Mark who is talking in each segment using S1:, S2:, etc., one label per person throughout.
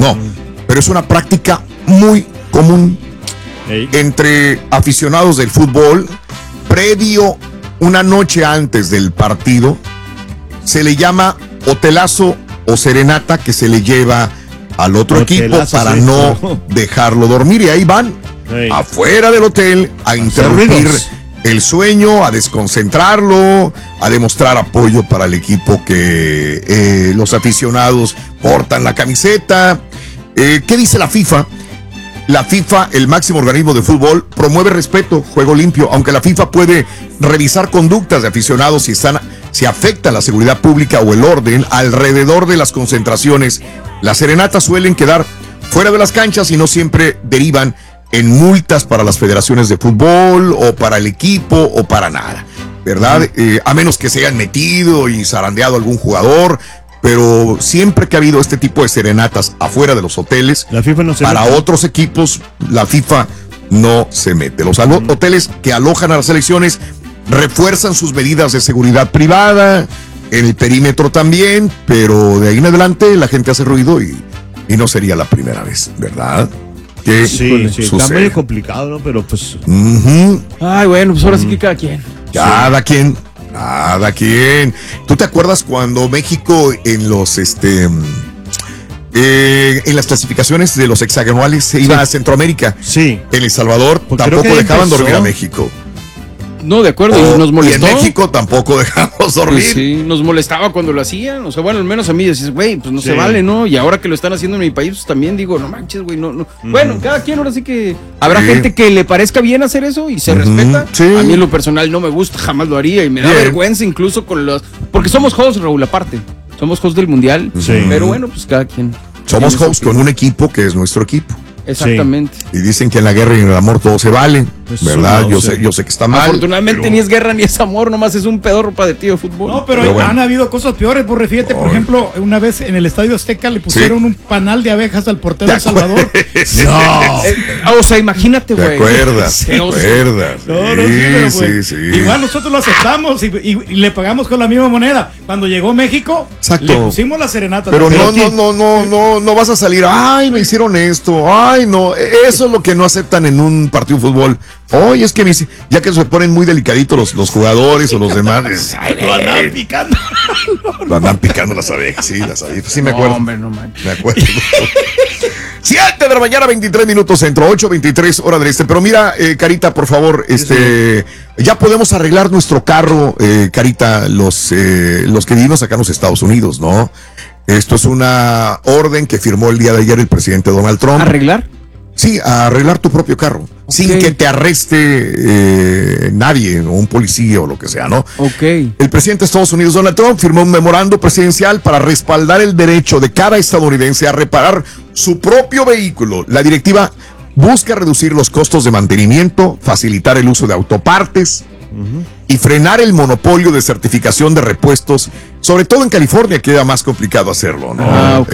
S1: No, pero es una práctica muy común entre aficionados del fútbol. Previo, una noche antes del partido, se le llama hotelazo o serenata, que se le lleva al otro equipo para no dejarlo dormir. Y ahí van afuera del hotel a interrumpir el sueño, a desconcentrarlo, a demostrar apoyo para el equipo que los aficionados portan la camiseta. ¿Qué dice la FIFA? La FIFA, el máximo organismo de fútbol, promueve respeto, juego limpio, aunque la FIFA puede revisar conductas de aficionados si afecta la seguridad pública o el orden alrededor de las concentraciones. Las serenatas suelen quedar fuera de las canchas y no siempre derivan en multas para las federaciones de fútbol o para el equipo o para nada, ¿verdad? A menos que se hayan metido y zarandeado a algún jugador. Pero siempre que ha habido este tipo de serenatas afuera de los hoteles, la FIFA no se para mete. Otros equipos, la FIFA no se mete. Los hoteles que alojan a las selecciones refuerzan sus medidas de seguridad privada, en el perímetro también, pero de ahí en adelante la gente hace ruido y no sería la primera vez, ¿verdad? Que
S2: sí, está medio complicado, ¿no? Pero pues...
S3: Ay, bueno, pues ahora sí que cada quien.
S1: Cada quien. ¿Tú te acuerdas cuando México en los en las clasificaciones de los hexagonales se iba a Centroamérica?
S2: Sí.
S1: En El Salvador tampoco dejaban dormir a México.
S3: No, de acuerdo, y nos molestó.
S1: Y en México tampoco dejamos dormir.
S3: Pues sí, nos molestaba cuando lo hacían. O sea, bueno, al menos a mí decís, güey, pues no se vale, ¿no? Y ahora que lo están haciendo en mi país, pues también digo, no manches, güey, no. Bueno, cada quien ahora sí que... Habrá gente que le parezca bien hacer eso y se respeta. Sí. A mí en lo personal no me gusta, jamás lo haría y me da vergüenza incluso con los... Porque somos hosts, Raúl, aparte. Somos hosts del Mundial. Sí. Pero bueno, pues cada quien...
S1: Somos hosts con un equipo que es nuestro equipo.
S3: Exactamente.
S1: Sí. Y dicen que en la guerra y en el amor todo se vale, pues ¿verdad? Yo sé que está mal.
S3: Afortunadamente ni es guerra ni es amor, nomás es un pedorro partido de fútbol.
S4: No, pero han habido cosas peores, por fíjate, por ejemplo, una vez en el Estadio Azteca le pusieron un panal de abejas al portero de El Salvador.
S3: No. O sea, imagínate, güey.
S1: ¿Te acuerdas?
S4: Sí. Igual nosotros lo aceptamos y le pagamos con la misma moneda. Cuando llegó México, le pusimos la serenata.
S1: Pero no vas a salir, ay, me hicieron esto, ay, no, eso es lo que no aceptan en un partido de fútbol. Oye, es que ya que se ponen muy delicaditos los jugadores o los demás.
S4: Lo andan picando.
S1: Lo andan picando las abejas, sí me acuerdo.
S3: Hombre, no manches.
S1: Me acuerdo. 7 de la mañana, 23 minutos centro, 8:23 hora del este. Pero mira, Carita, por favor, ya podemos arreglar nuestro carro, Carita, los que vivimos acá en los Estados Unidos, ¿no? Esto es una orden que firmó el día de ayer el presidente Donald Trump.
S3: ¿Arreglar?
S1: Sí, a arreglar tu propio carro, sin que te arreste nadie, o un policía o lo que sea, ¿no?
S3: Ok.
S1: El presidente de Estados Unidos, Donald Trump, firmó un memorando presidencial para respaldar el derecho de cada estadounidense a reparar su propio vehículo. La directiva busca reducir los costos de mantenimiento, facilitar el uso de autopartes y frenar el monopolio de certificación de repuestos, sobre todo en California, que era más complicado hacerlo, ¿no?
S3: Ok.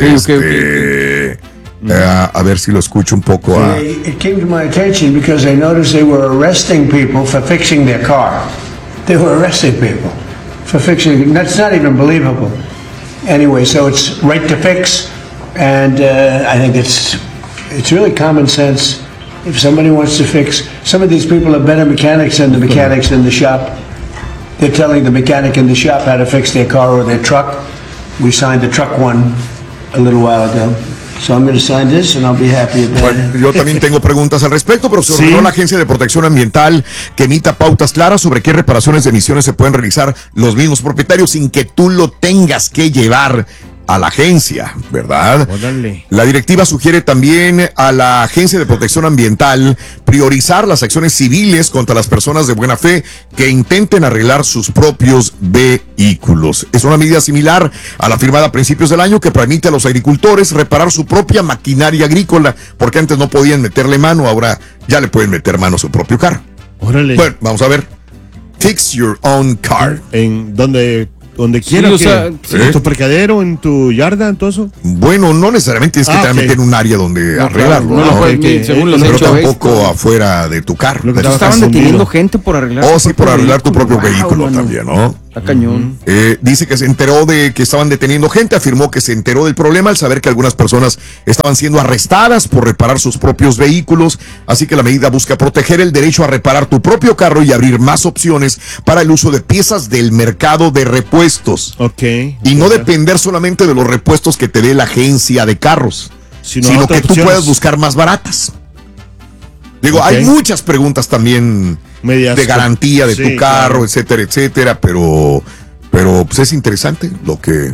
S1: A ver si lo escucho un poco.
S5: It came to my attention because I noticed they were arresting people for fixing their car. They were arresting people for fixing. That's not even believable. Anyway, so it's right to fix, and I think it's really common sense. If somebody wants to fix, some of these people are better mechanics than the mechanics in the shop. They're telling the mechanic in the shop how to fix their car or their truck. We signed the truck one a little while ago. So I'm going to sign this and I'll be happy about it.
S1: Bueno, yo también tengo preguntas al respecto, pero se ordenó la Agencia de Protección Ambiental que emita pautas claras sobre qué reparaciones de emisiones se pueden realizar los mismos propietarios sin que tú lo tengas que llevar a la agencia, ¿verdad?
S2: Órale.
S1: La directiva sugiere también a la Agencia de Protección Ambiental priorizar las acciones civiles contra las personas de buena fe que intenten arreglar sus propios vehículos. Es una medida similar a la firmada a principios del año que permite a los agricultores reparar su propia maquinaria agrícola, porque antes no podían meterle mano, ahora ya le pueden meter mano a su propio carro.
S2: Órale.
S1: Bueno, vamos a ver. Fix your own car.
S2: ¿En donde quiera, en tu parqueadero, en tu yarda, en todo eso?
S1: Bueno, no necesariamente es que te meter en un área donde arreglarlo,
S3: según los
S1: pero
S3: hechos,
S1: tampoco afuera de tu carro.
S3: Estaban deteniendo gente por arreglar.
S1: Por arreglar tu propio vehículo también, ¿no?
S3: Está cañón.
S1: Dice que se enteró de que estaban deteniendo gente, afirmó que se enteró del problema al saber que algunas personas estaban siendo arrestadas por reparar sus propios vehículos, así que la medida busca proteger el derecho a reparar tu propio carro y abrir más opciones para el uso de piezas del mercado de repuestos. Y no depender solamente de los repuestos que te dé la agencia de carros, sino que tú puedas buscar más baratas. Digo, hay muchas preguntas también de garantía de tu carro, etcétera, etcétera, pero pues es interesante lo que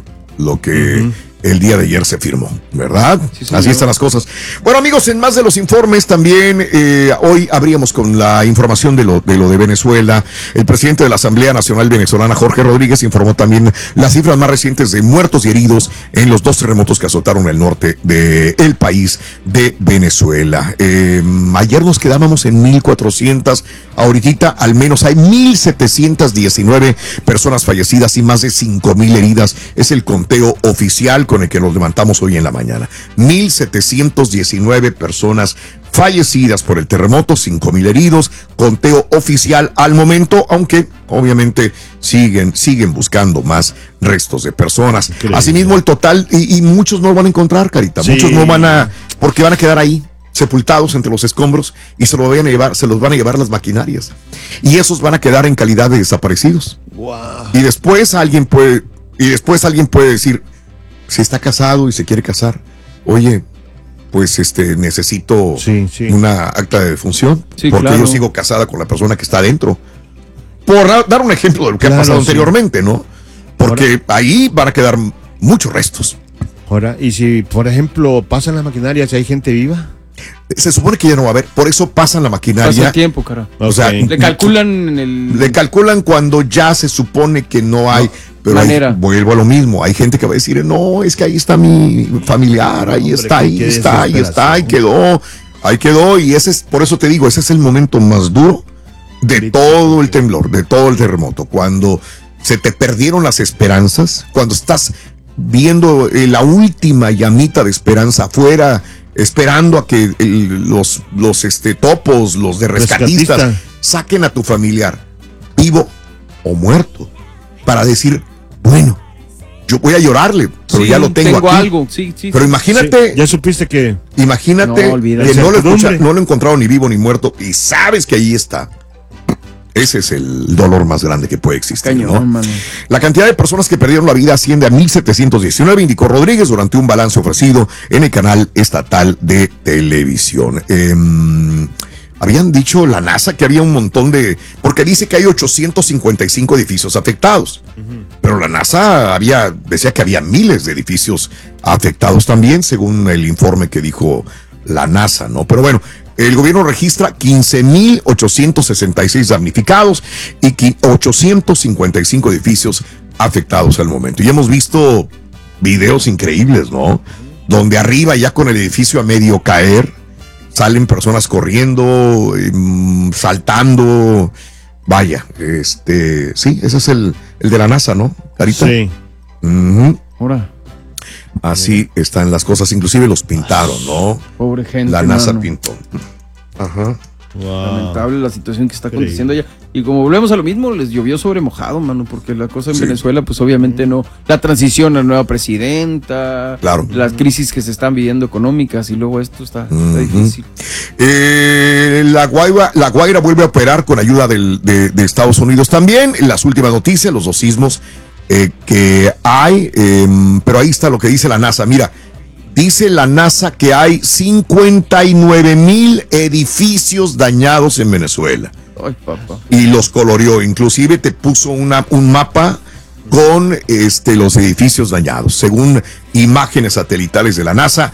S1: el día de ayer se firmó, ¿verdad? Sí, así están las cosas. Bueno, amigos, en más de los informes también, hoy abríamos con la información de lo de Venezuela. El presidente de la Asamblea Nacional Venezolana, Jorge Rodríguez, informó también las cifras más recientes de muertos y heridos en los 2 terremotos que azotaron el norte del país de Venezuela. Ayer nos quedábamos en 1,400, ahorita al menos hay 1,719 personas fallecidas y más de 5,000 heridas. Es el conteo oficial con el que nos levantamos hoy en la mañana. 1,719 personas fallecidas por el terremoto, 5,000 heridos, conteo oficial al momento, aunque obviamente siguen buscando más restos de personas. Increíble. Asimismo el total, y muchos no lo van a encontrar, Carita, muchos no porque van a quedar ahí, sepultados entre los escombros, y se los van a llevar las maquinarias. Y esos van a quedar en calidad de desaparecidos. Wow. Y después alguien puede decir, si está casado y se quiere casar, oye, pues necesito una acta de defunción, porque yo sigo casada con la persona que está adentro. Por dar un ejemplo de lo que ha pasado anteriormente, ¿no? Porque ahí van a quedar muchos restos.
S2: Ahora, y si, por ejemplo, pasan las maquinarias y hay gente viva,
S1: se supone que ya no va a haber, por eso pasan la maquinaria.
S3: Pasa el tiempo, cara.
S1: O sea,
S3: le calculan
S1: cuando ya se supone que no hay. Pero vuelvo a lo mismo, hay gente que va a decir, no, es que ahí está mi familiar, ahí está, ahí quedó, y ese es, por eso te digo, ese es el momento más duro de todo el temblor, de todo el terremoto, cuando se te perdieron las esperanzas, cuando estás viendo la última llamita de esperanza afuera, esperando a que los topos, los de rescatistas, saquen a tu familiar, vivo o muerto, para decir, bueno, yo voy a llorarle, pero ya lo tengo aquí.
S3: Algo.
S1: Pero imagínate.
S2: Ya supiste que.
S1: Imagínate que no lo encontraron ni vivo ni muerto y sabes que ahí está. Ese es el dolor más grande que puede existir. Cañón, ¿no? La cantidad de personas que perdieron la vida asciende a 1,719, indicó Rodríguez durante un balance ofrecido en el canal estatal de televisión. Habían dicho la NASA que había un montón porque dice que hay 855 edificios afectados, pero la NASA decía que había miles de edificios afectados también, según el informe que dijo la NASA, ¿no? Pero bueno, el gobierno registra 15,866 damnificados y 855 edificios afectados al momento. Y hemos visto videos increíbles, ¿no? Donde arriba, ya con el edificio a medio caer, salen personas corriendo, saltando. Vaya, sí, ese es el de la NASA, ¿no, Carita?
S2: Sí.
S3: Ahora.
S1: Así están las cosas, inclusive los pintaron, ¿no?
S3: Pobre gente.
S1: La NASA pintó. Ajá.
S3: Wow. Lamentable la situación que está aconteciendo allá. Y como volvemos a lo mismo, les llovió sobre mojado, mano, porque la cosa en Venezuela, pues obviamente no. La transición a la nueva presidenta, las crisis que se están viviendo económicas, y luego esto está difícil.
S1: La Guaira vuelve a operar con ayuda de Estados Unidos también. En las últimas noticias, los 2 sismos que hay, pero ahí está lo que dice la NASA. Mira, dice la NASA que hay 59,000 edificios dañados en Venezuela.
S3: Ay, papá.
S1: Y los coloreó, inclusive te puso un mapa con los edificios dañados. Según imágenes satelitales de la NASA,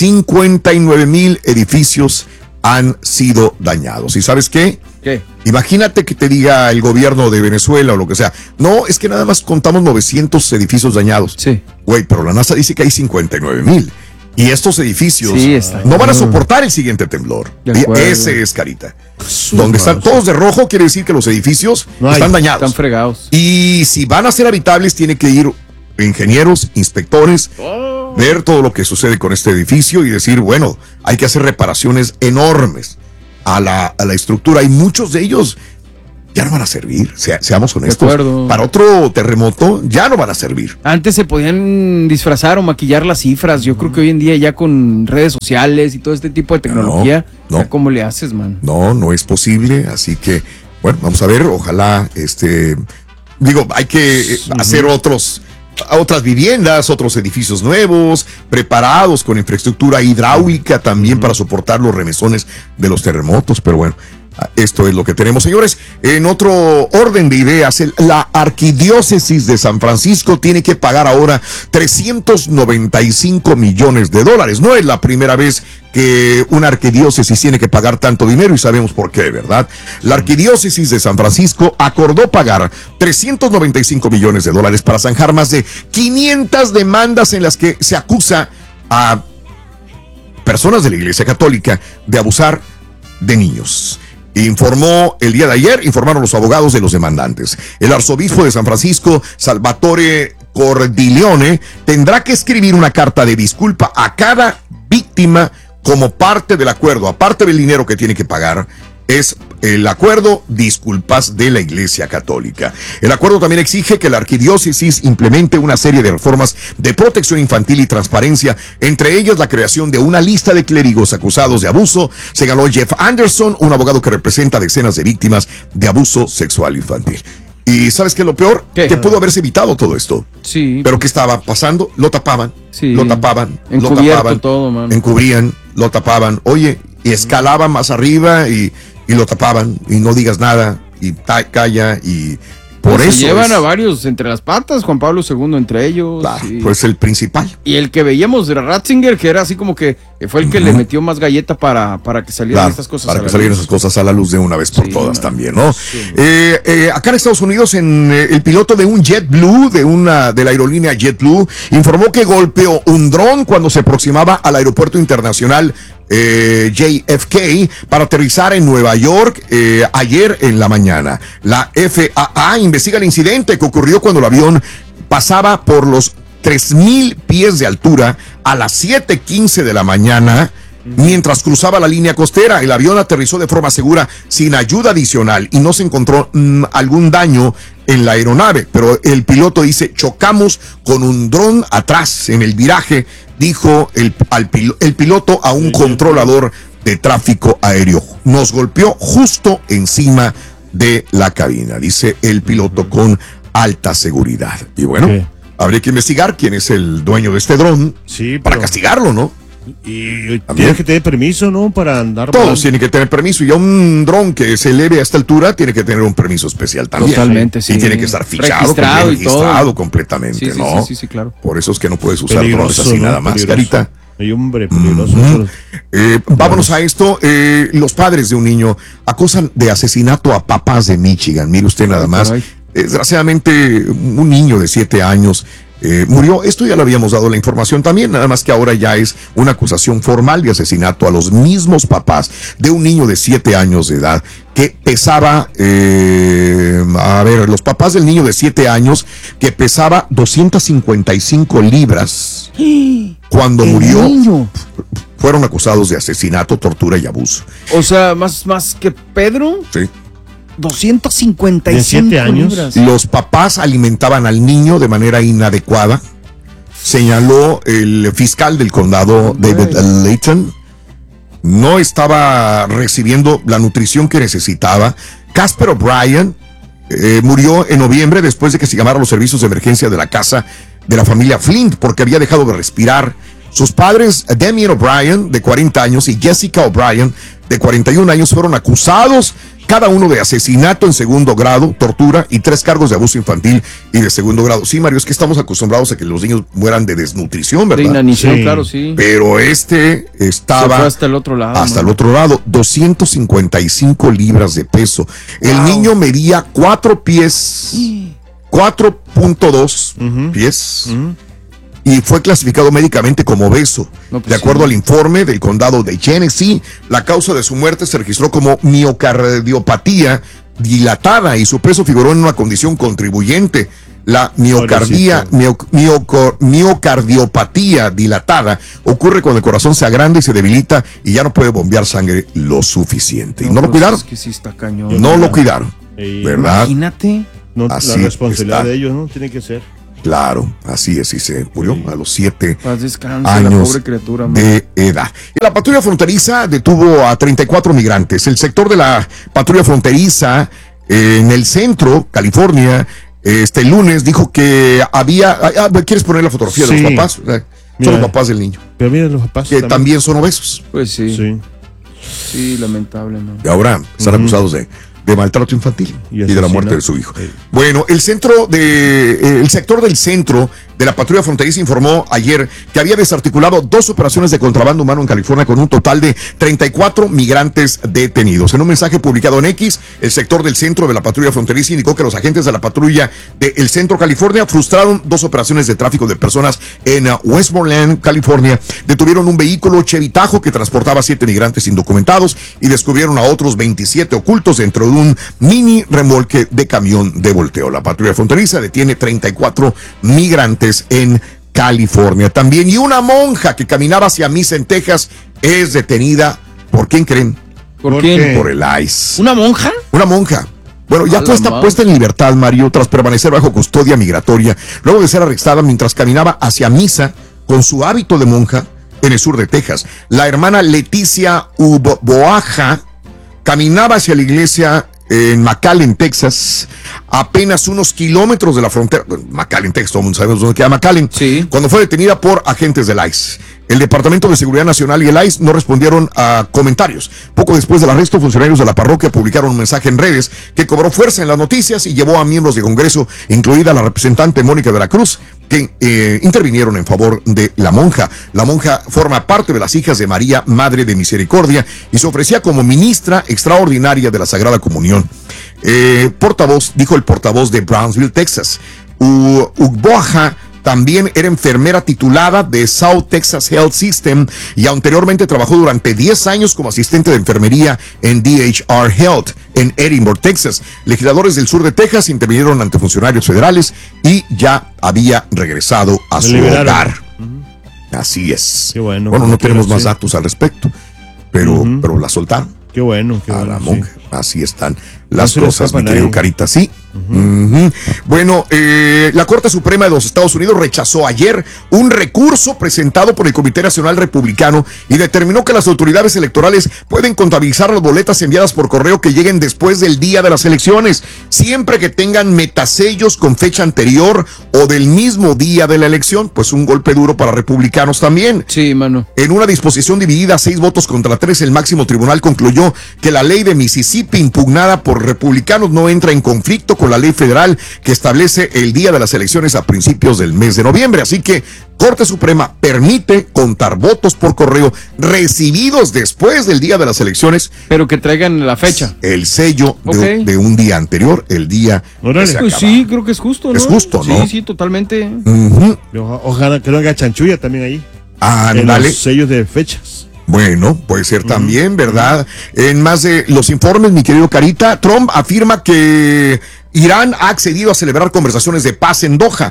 S1: 59,000 edificios han sido dañados. ¿Y sabes qué?
S3: ¿Qué?
S1: Imagínate que te diga el gobierno de Venezuela o lo que sea. No, es que nada más contamos 900 edificios dañados.
S3: Sí.
S1: Güey, pero la NASA dice que hay 59,000. Y estos edificios no van a soportar el siguiente temblor. Ese es, Carita. Donde están todos de rojo, quiere decir que los edificios están dañados.
S3: Están fregados.
S1: Y si van a ser habitables, tiene que ir ingenieros, inspectores, ver todo lo que sucede con este edificio y decir, bueno, hay que hacer reparaciones enormes a la estructura. Y muchos de ellos ya no van a servir, seamos honestos. Para otro terremoto ya no van a servir.
S3: Antes se podían disfrazar o maquillar las cifras. Yo creo que hoy en día ya con redes sociales y todo este tipo de tecnología,
S1: no.
S3: ¿cómo le haces, man?
S1: No es posible, así que, bueno, vamos a ver, ojalá, hay que hacer otras viviendas, otros edificios nuevos, preparados con infraestructura hidráulica también para soportar los remesones de los terremotos, pero bueno. Esto es lo que tenemos, señores. En otro orden de ideas, la arquidiócesis de San Francisco tiene que pagar ahora $395 millones. No es la primera vez que una arquidiócesis tiene que pagar tanto dinero y sabemos por qué, ¿verdad? La arquidiócesis de San Francisco acordó pagar $395 millones para zanjar más de 500 demandas en las que se acusa a personas de la Iglesia Católica de abusar de niños. Informaron los abogados de los demandantes. El arzobispo de San Francisco, Salvatore Cordileone, tendrá que escribir una carta de disculpa a cada víctima como parte del acuerdo. Aparte del dinero que tiene que pagar, es el acuerdo disculpas de la Iglesia Católica. El acuerdo también exige que la arquidiócesis implemente una serie de reformas de protección infantil y transparencia, entre ellas la creación de una lista de clérigos acusados de abuso, señaló Jeff Anderson, un abogado que representa a decenas de víctimas de abuso sexual infantil. ¿Y sabes qué es lo peor?
S3: ¿Qué?
S1: Que pudo haberse evitado todo esto.
S3: Sí.
S1: ¿Pero qué estaba pasando? Lo tapaban,
S3: todo, man.
S1: Encubrían, lo tapaban. Oye, y escalaban más arriba y lo tapaban, y no digas nada, y calla, y por eso.
S3: Se llevan a varios entre las patas, Juan Pablo II entre ellos.
S1: Claro, pues el principal.
S3: Y el que veíamos era Ratzinger, que era así como que fue el que le metió más galleta para que salieran estas cosas
S1: para que salieran esas cosas a la luz de una vez por todas también, ¿no?
S3: Sí.
S1: Acá en Estados Unidos, el piloto de un JetBlue, de la aerolínea JetBlue, informó que golpeó un dron cuando se aproximaba al aeropuerto internacional JFK para aterrizar en Nueva York ayer en la mañana. La FAA investiga el incidente que ocurrió cuando el avión pasaba por los 3,000 pies de altura a las 7:15 de la mañana. Mientras cruzaba la línea costera, el avión aterrizó de forma segura sin ayuda adicional y no se encontró algún daño en la aeronave, pero el piloto dice: chocamos con un dron atrás en el viraje, dijo el piloto a un controlador de tráfico aéreo. Nos golpeó justo encima de la cabina, dice el piloto con alta seguridad. Y bueno, habría que investigar quién es el dueño de este dron para castigarlo, ¿no?
S2: Y tienes que tener permiso, ¿no? Para andar.
S1: Todos tienen que tener permiso. Y a un dron que se eleve a esta altura tiene que tener un permiso especial también.
S3: Totalmente, sí.
S1: Y tiene que estar fichado, registrado completamente, ¿no?
S3: Sí, claro.
S1: Por eso es que no puedes usar drones así nada más, Carita.
S2: Hay hombre peligroso.
S1: Vámonos a esto. Los padres de un niño acusan de asesinato a papás de Michigan. Mire usted nada más. Desgraciadamente, un niño de 7 años murió. Esto ya le habíamos dado la información también, nada más que ahora ya es una acusación formal de asesinato a los mismos papás de un niño de 7 años de edad que pesaba, los papás del niño de 7 años que pesaba 255 libras cuando murió. Niño fueron acusados de asesinato, tortura y abuso.
S3: O sea, más que Pedro.
S1: Sí.
S3: 255
S2: años.
S3: libras.
S1: Los papás alimentaban al niño de manera inadecuada, señaló el fiscal del condado, David Layton. No estaba recibiendo la nutrición que necesitaba. Casper O'Brien murió en noviembre después de que se llamaran los servicios de emergencia de la casa de la familia Flint porque había dejado de respirar. Sus padres, Damien O'Brien, de 40 años, y Jessica O'Brien, de 41 años, fueron acusados cada uno de asesinato en segundo grado, tortura y 3 cargos de abuso infantil y de segundo grado. Sí, Mario, es que estamos acostumbrados a que los niños mueran de desnutrición, ¿verdad?
S3: De inanición, claro, sí.
S1: Pero estaba
S3: hasta el otro lado.
S1: Hasta el otro lado, 255 libras de peso. El niño medía 4 pies, 4.2 pies. Y fue clasificado médicamente como obeso. De acuerdo al informe del condado de Genesee, la causa de su muerte se registró como miocardiopatía dilatada y su peso figuró en una condición contribuyente. La miocardiopatía dilatada ocurre cuando el corazón se agranda y se debilita y ya no puede bombear sangre lo suficiente. Y no lo cuidaron.
S3: Es que sí está cañón.
S1: No lo cuidaron. ¿verdad?
S3: Imagínate.
S2: No, la responsabilidad de ellos, ¿no? Tiene que ser.
S1: Claro, así es, y se murió a los 7
S3: descansa,
S1: años
S3: la pobre criatura,
S1: de edad. La patrulla fronteriza detuvo a 34 migrantes. El sector de la patrulla fronteriza en el centro, California, este lunes dijo que había... ¿Quieres poner la fotografía de los papás? Son los papás del niño.
S2: Pero mira, los papás
S1: que también son obesos.
S3: Pues sí. Sí, lamentable, ¿no?
S1: Y ahora están acusados de maltrato infantil y de la muerte de su hijo. Bueno, el sector del centro de la patrulla fronteriza informó ayer que había desarticulado 2 operaciones de contrabando humano en California con un total de 34 migrantes detenidos. En un mensaje publicado en X, el sector del centro de la patrulla fronteriza indicó que los agentes de la patrulla del centro California frustraron 2 operaciones de tráfico de personas en Westmoreland, California. Detuvieron un vehículo Chevy Tahoe que transportaba 7 migrantes indocumentados y descubrieron a otros 27 ocultos dentro de un mini remolque de camión de volteo. La patrulla fronteriza detiene 34 migrantes en California también. Y una monja que caminaba hacia misa en Texas es detenida. ¿Por quién creen?
S3: ¿Por quién?
S1: Por el ICE.
S3: ¿Una monja?
S1: Una monja. Bueno, ya puesta en libertad, Mario, tras permanecer bajo custodia migratoria, luego de ser arrestada mientras caminaba hacia misa con su hábito de monja en el sur de Texas. La hermana Leticia Uboaja caminaba hacia la iglesia en McAllen, Texas, apenas unos kilómetros de la frontera. McAllen, Texas, todo el mundo sabe dónde queda McAllen.
S3: Sí. Cuando
S1: fue detenida por agentes del ICE. El Departamento de Seguridad Nacional y el ICE no respondieron a comentarios. Poco después del arresto, funcionarios de la parroquia publicaron un mensaje en redes que cobró fuerza en las noticias y llevó a miembros de Congreso, incluida la representante Mónica de la Cruz, que intervinieron en favor de la monja. La monja forma parte de las Hijas de María, Madre de Misericordia, y se ofrecía como ministra extraordinaria de la Sagrada Comunión. Dijo el portavoz de Brownsville, Texas. Uboaja también era enfermera titulada de South Texas Health System y anteriormente trabajó durante 10 años como asistente de enfermería en DHR Health en Edinburgh, Texas. Legisladores del sur de Texas intervinieron ante funcionarios federales y ya había regresado a su hogar. Así es.
S2: Qué bueno.
S1: Bueno, no tenemos más datos al respecto, pero la soltaron.
S2: Qué bueno.
S1: A la monja. Así están las cosas, mi querido Carita, sí. Bueno, la Corte Suprema de los Estados Unidos rechazó ayer un recurso presentado por el Comité Nacional Republicano y determinó que las autoridades electorales pueden contabilizar las boletas enviadas por correo que lleguen después del día de las elecciones, siempre que tengan metasellos con fecha anterior o del mismo día de la elección. Pues un golpe duro para republicanos también.
S3: Sí, mano.
S1: En una disposición dividida 6 votos contra 3, el máximo tribunal concluyó que la ley de Mississippi impugnada por republicanos no entra en conflicto con la ley federal que establece el día de las elecciones a principios del mes de noviembre. Así que Corte Suprema permite contar votos por correo recibidos después del día de las elecciones,
S3: pero que traigan la fecha,
S1: el sello de un día anterior, el día que se
S3: pues sí, creo que es justo, ¿no?
S1: Es justo, ¿no?
S3: Sí, totalmente.
S2: Ojalá que no haga chanchulla también ahí.
S1: En
S2: los sellos de fechas.
S1: Bueno, puede ser también, ¿verdad? En más de los informes, mi querido Carita, Trump afirma que Irán ha accedido a celebrar conversaciones de paz en Doha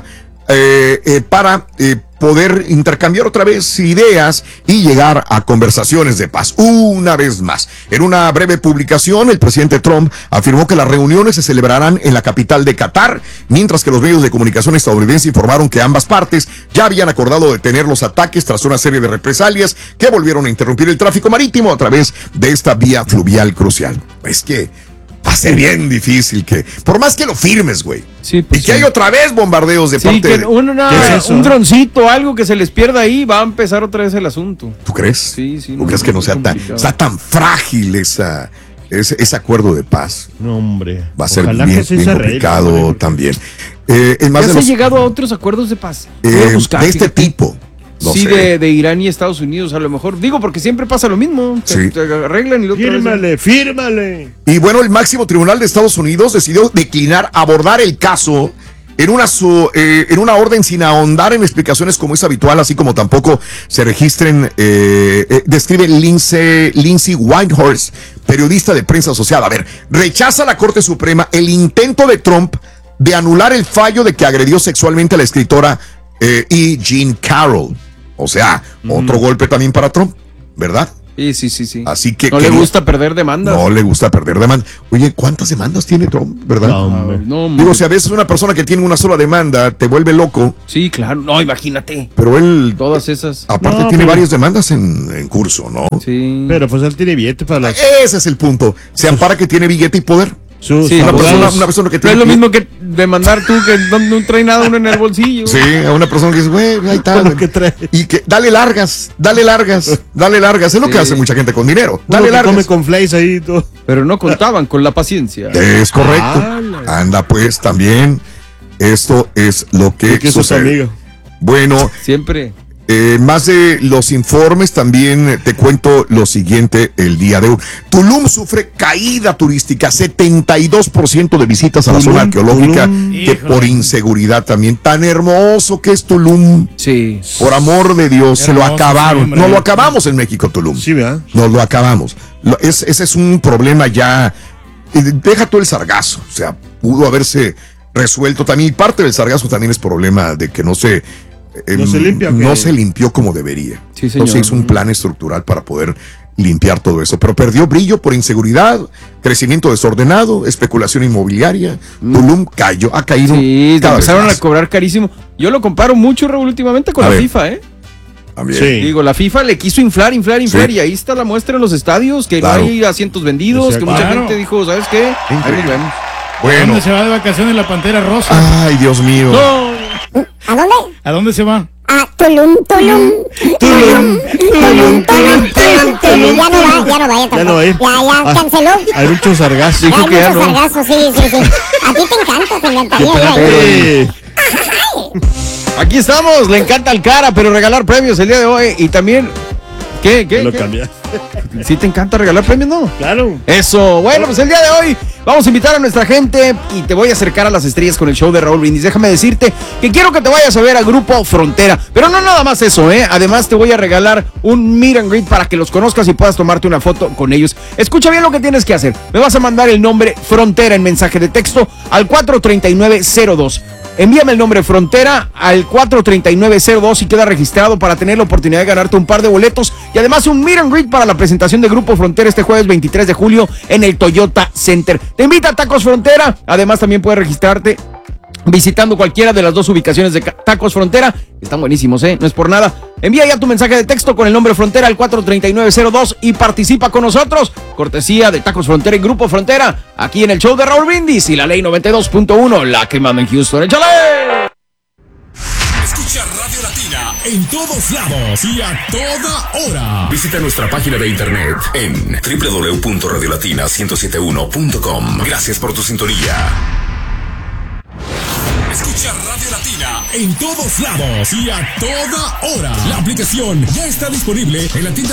S1: para poder intercambiar otra vez ideas y llegar a conversaciones de paz. Una vez más, en una breve publicación, el presidente Trump afirmó que las reuniones se celebrarán en la capital de Qatar, mientras que los medios de comunicación estadounidenses informaron que ambas partes ya habían acordado detener los ataques tras una serie de represalias que volvieron a interrumpir el tráfico marítimo a través de esta vía fluvial crucial. Es que va a ser bien difícil que, por más que lo firmes, güey.
S3: Sí, pues
S1: y que hay otra vez bombardeos de parte
S3: que
S1: de...
S3: un droncito, algo que se les pierda ahí, va a empezar otra vez el asunto.
S1: ¿Tú crees?
S3: Sí.
S1: ¿Tú crees que no sea tan frágil ese acuerdo de paz?
S2: No, hombre.
S1: Va a ser bien complicado también.
S3: ¿Ya se ha llegado a otros acuerdos de paz?
S1: De este tipo. No sé.
S3: de Irán y Estados Unidos, a lo mejor. Digo, porque siempre pasa lo mismo.
S1: Sí.
S3: Te arreglan y lo
S2: Fírmale.
S1: Y bueno, el máximo tribunal de Estados Unidos decidió declinar abordar el caso en una orden sin ahondar en explicaciones como es habitual, así como tampoco se registren, describe Lindsay Whitehorse, periodista de prensa asociada. A ver, rechaza la Corte Suprema el intento de Trump de anular el fallo de que agredió sexualmente a la escritora Jean Carroll. O sea, otro golpe también para Trump, ¿verdad?
S3: Sí.
S1: Así que
S3: no le gusta perder demandas.
S1: No le gusta perder demandas. Oye, ¿cuántas demandas tiene Trump, verdad?
S3: No,
S1: digo, si a veces una persona que tiene una sola demanda te vuelve loco.
S3: Sí, claro. No, imagínate.
S1: Pero él...
S3: Todas esas.
S1: Aparte tiene varias demandas en curso, ¿no?
S3: Sí.
S2: Pero pues él tiene billete para las...
S1: Ese es el punto. Se ampara que tiene billete y poder.
S3: Una persona que tiene... No es lo mismo que demandar tú que no trae nada uno en el bolsillo.
S1: Sí, a una persona que dice, güey, ahí está.
S2: ¿Qué trae?
S1: Y que dale largas. Es lo que hace mucha gente con dinero. Dale largas.
S2: Come con flakes ahí y todo.
S3: Pero no contaban con la paciencia.
S1: Es correcto. Anda pues también. Esto es lo que sucede. Bueno.
S3: Siempre.
S1: Más de los informes, también te cuento lo siguiente el día de hoy. Tulum sufre caída turística, 72% de visitas a la zona arqueológica, que por inseguridad también. Tan hermoso que es Tulum.
S3: Sí.
S1: Por amor de Dios, se lo acabaron.
S4: Sí,
S1: no lo acabamos en México, Tulum.
S2: Sí, ¿verdad?
S1: Nos lo acabamos. Ese es un problema ya. Deja todo el sargazo. O sea, pudo haberse resuelto también. Y parte del sargazo también es problema de que no se limpia, no se limpió como debería.
S3: Sí, señor.
S1: No se hizo un plan estructural para poder limpiar todo eso, pero perdió brillo por inseguridad, crecimiento desordenado, especulación inmobiliaria. Tulum ha caído.
S3: Sí, empezaron a cobrar carísimo. Yo lo comparo mucho, Raúl, últimamente con la FIFA,
S1: También.
S3: Sí. Digo, la FIFA le quiso inflar, y ahí está la muestra en los estadios, que no hay asientos vendidos, que mucha gente dijo, ¿sabes qué? Ahí nos vemos.
S1: Bueno.
S4: ¿A dónde se va de vacaciones la Pantera Rosa?
S1: Ay, Dios mío.
S3: No.
S6: ¿A dónde?
S4: ¿A dónde se va?
S6: A Tulum. Ya no va. Ya canceló.
S2: Hay muchos sargazos.
S6: Hay muchos sargazos, sí. A ti te encantaría.
S3: Aquí estamos, le encanta el cara, pero regalar premios el día de hoy y también... ¿Qué?
S2: Lo cambiaste.
S3: ¿Sí te encanta regalar premios, no?
S2: Claro.
S3: Eso. Bueno, pues el día de hoy vamos a invitar a nuestra gente y te voy a acercar a las estrellas con el show de Raúl Brindis. Déjame decirte que quiero que te vayas a ver al Grupo Frontera. Pero no nada más eso, Además te voy a regalar un meet and greet para que los conozcas y puedas tomarte una foto con ellos. Escucha bien lo que tienes que hacer. Me vas a mandar el nombre Frontera en mensaje de texto al 43902. Envíame el nombre Frontera al 43902 y queda registrado para tener la oportunidad de ganarte un par de boletos y además un meet and greet para la presentación de Grupo Frontera este jueves 23 de julio en el Toyota Center. Te invita a Tacos Frontera. Además también puedes registrarte visitando cualquiera de las dos ubicaciones de Tacos Frontera. Están buenísimos, no es por nada. Envía ya tu mensaje de texto con el nombre Frontera al 43902 y participa con nosotros. Cortesía de Tacos Frontera y Grupo Frontera, aquí en el show de Raúl Brindis y la ley 92.1, la que manda en Houston. ¡Échale!
S7: Escucha Radio Latina en todos lados y a toda hora. Visita nuestra página de internet en www.radiolatina1071.com. Gracias por tu sintonía. Escucha Radio Latina en todos lados y a toda hora. La aplicación ya está disponible en la tienda